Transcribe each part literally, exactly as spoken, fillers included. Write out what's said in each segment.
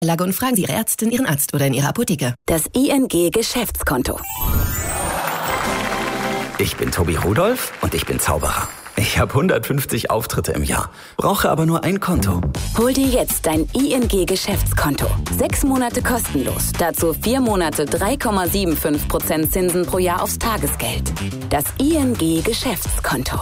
Lage und fragen Sie Ihre Ärztin, Ihren Arzt oder in Ihrer Apotheke. Das I N G-Geschäftskonto. Ich bin Tobi Rudolph und ich bin Zauberer. Ich habe hundertfünfzig Auftritte im Jahr, brauche aber nur ein Konto. Hol dir jetzt dein I N G-Geschäftskonto. Sechs Monate kostenlos. Dazu vier Monate drei Komma fünfundsiebzig Prozent Zinsen pro Jahr aufs Tagesgeld. Das I N G-Geschäftskonto.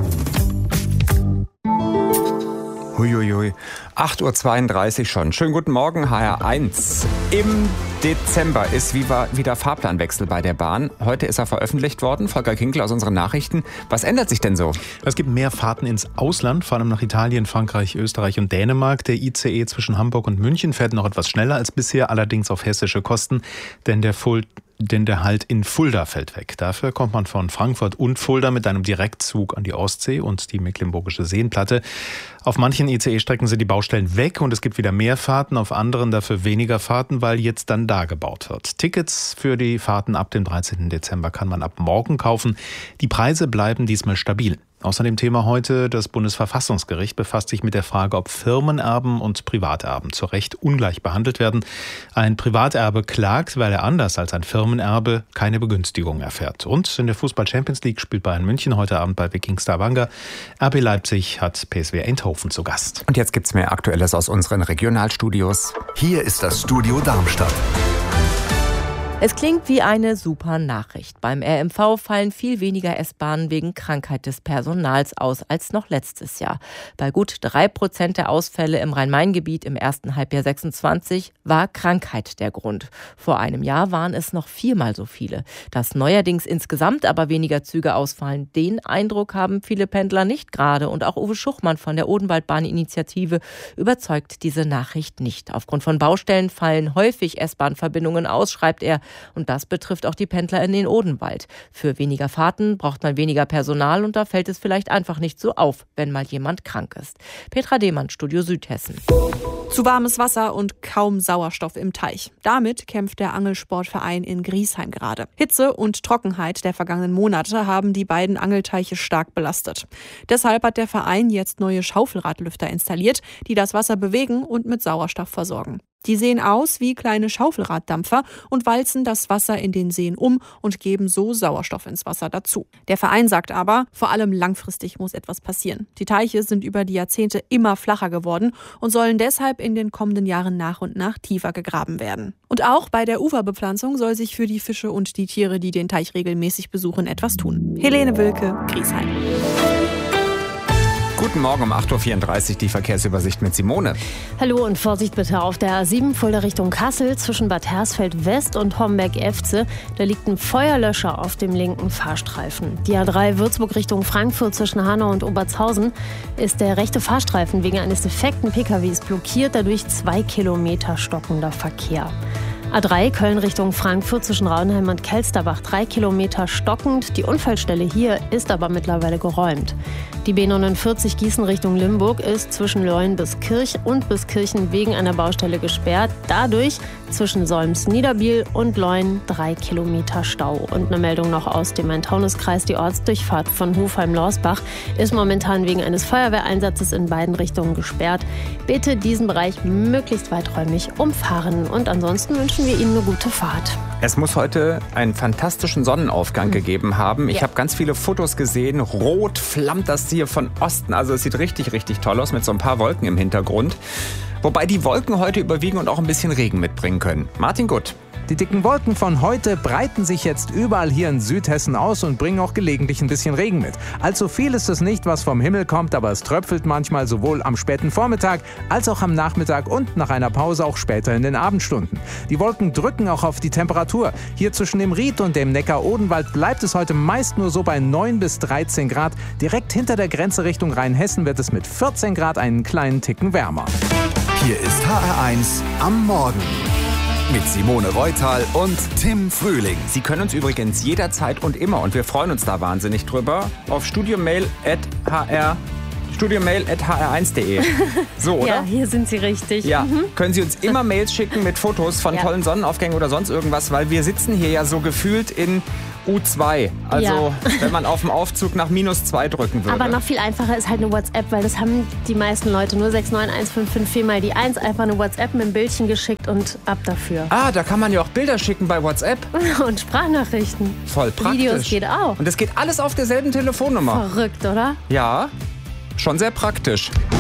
Huiuiui, acht Uhr zweiunddreißig schon. Schönen guten Morgen, H R eins. Im Dezember ist wieder Fahrplanwechsel bei der Bahn. Heute ist er veröffentlicht worden. Volker Kinkel aus unseren Nachrichten. Was ändert sich denn so? Es gibt mehr Fahrten ins Ausland, vor allem nach Italien, Frankreich, Österreich und Dänemark. Der I C E zwischen Hamburg und München fährt noch etwas schneller als bisher, allerdings auf hessische Kosten, denn der Full Denn der Halt in Fulda fällt weg. Dafür kommt man von Frankfurt und Fulda mit einem Direktzug an die Ostsee und die Mecklenburgische Seenplatte. Auf manchen I C E-Strecken sind die Baustellen weg und es gibt wieder mehr Fahrten, auf anderen dafür weniger Fahrten, weil jetzt dann da gebaut wird. Tickets für die Fahrten ab dem dreizehnten Dezember kann man ab morgen kaufen. Die Preise bleiben diesmal stabil. Außerdem Thema heute, das Bundesverfassungsgericht befasst sich mit der Frage, ob Firmenerben und Privaterben zu Recht ungleich behandelt werden. Ein Privaterbe klagt, weil er anders als ein Firmenerbe keine Begünstigung erfährt. Und in der Fußball-Champions League spielt Bayern München heute Abend bei Viking Stavanger. R B Leipzig hat P S V Eindhoven zu Gast. Und jetzt gibt's mehr Aktuelles aus unseren Regionalstudios. Hier ist das Studio Darmstadt. Es klingt wie eine super Nachricht. Beim R M V fallen viel weniger S-Bahnen wegen Krankheit des Personals aus als noch letztes Jahr. Bei gut drei Prozent der Ausfälle im Rhein-Main-Gebiet im ersten Halbjahr sechsundzwanzig war Krankheit der Grund. Vor einem Jahr waren es noch viermal so viele. Dass neuerdings insgesamt aber weniger Züge ausfallen, den Eindruck haben viele Pendler nicht gerade. Und auch Uwe Schuchmann von der Odenwaldbahn-Initiative überzeugt diese Nachricht nicht. Aufgrund von Baustellen fallen häufig S-Bahn-Verbindungen aus, schreibt er. Und das betrifft auch die Pendler in den Odenwald. Für weniger Fahrten braucht man weniger Personal und da fällt es vielleicht einfach nicht so auf, wenn mal jemand krank ist. Petra Dehmann, Studio Südhessen. Zu warmes Wasser und kaum Sauerstoff im Teich. Damit kämpft der Angelsportverein in Griesheim gerade. Hitze und Trockenheit der vergangenen Monate haben die beiden Angelteiche stark belastet. Deshalb hat der Verein jetzt neue Schaufelradlüfter installiert, die das Wasser bewegen und mit Sauerstoff versorgen. Die sehen aus wie kleine Schaufelraddampfer und walzen das Wasser in den Seen um und geben so Sauerstoff ins Wasser dazu. Der Verein sagt aber, vor allem langfristig muss etwas passieren. Die Teiche sind über die Jahrzehnte immer flacher geworden und sollen deshalb in den kommenden Jahren nach und nach tiefer gegraben werden. Und auch bei der Uferbepflanzung soll sich für die Fische und die Tiere, die den Teich regelmäßig besuchen, etwas tun. Helene Wilke, Griesheim. Guten Morgen um acht Uhr vierunddreißig, die Verkehrsübersicht mit Simone. Hallo und Vorsicht bitte auf der A sieben Fulda Richtung Kassel zwischen Bad Hersfeld West und Homberg-Efze. Da liegt ein Feuerlöscher auf dem linken Fahrstreifen. Die A drei Würzburg Richtung Frankfurt zwischen Hanau und Obertshausen ist der rechte Fahrstreifen wegen eines defekten P K Ws blockiert, dadurch zwei Kilometer stockender Verkehr. A drei Köln Richtung Frankfurt zwischen Rauenheim und Kelsterbach, drei Kilometer stockend. Die Unfallstelle hier ist aber mittlerweile geräumt. Die B neunundvierzig Gießen Richtung Limburg ist zwischen Leuen bis Kirch und bis Kirchen wegen einer Baustelle gesperrt. Dadurch zwischen Solms-Niederbiel und Leuen drei Kilometer Stau. Und eine Meldung noch aus dem Main-Taunus-Kreis. Die Ortsdurchfahrt von Hofheim-Lorsbach ist momentan wegen eines Feuerwehreinsatzes in beiden Richtungen gesperrt. Bitte diesen Bereich möglichst weiträumig umfahren. Und ansonsten wünschen wir Ihnen eine gute Fahrt. Es muss heute einen fantastischen Sonnenaufgang mhm. gegeben haben. Ich ja. habe ganz viele Fotos gesehen. Rot flammt das hier von Osten. Also es sieht richtig, richtig toll aus mit so ein paar Wolken im Hintergrund. Wobei die Wolken heute überwiegen und auch ein bisschen Regen mitbringen können. Martin Gutt. Die dicken Wolken von heute breiten sich jetzt überall hier in Südhessen aus und bringen auch gelegentlich ein bisschen Regen mit. Allzu viel ist es nicht, was vom Himmel kommt, aber es tröpfelt manchmal sowohl am späten Vormittag als auch am Nachmittag und nach einer Pause auch später in den Abendstunden. Die Wolken drücken auch auf die Temperatur. Hier zwischen dem Ried und dem Neckar-Odenwald bleibt es heute meist nur so bei neun bis dreizehn Grad. Direkt hinter der Grenze Richtung Rheinhessen wird es mit vierzehn Grad einen kleinen Ticken wärmer. Hier ist H R eins am Morgen. Mit Simone Reutal und Tim Frühling. Sie können uns übrigens jederzeit und immer, und wir freuen uns da wahnsinnig drüber, auf studiomail at hr studiomail at h r eins punkt de. So, oder? Ja, hier sind Sie richtig. Ja, mhm. können Sie uns immer Mails schicken mit Fotos von ja. tollen Sonnenaufgängen oder sonst irgendwas, weil wir sitzen hier ja so gefühlt in U zwei. Also Ja. wenn man auf dem Aufzug nach minus zwei drücken würde. Aber noch viel einfacher ist halt eine WhatsApp, weil das haben die meisten Leute. Nur sechs neun eins fünf fünf vier mal die eins, einfach eine WhatsApp mit einem Bildchen geschickt und ab dafür. Ah, da kann man ja auch Bilder schicken bei WhatsApp. Und Sprachnachrichten. Voll praktisch. Videos geht auch. Und das geht alles auf derselben Telefonnummer. Verrückt, oder? Ja, schon sehr praktisch.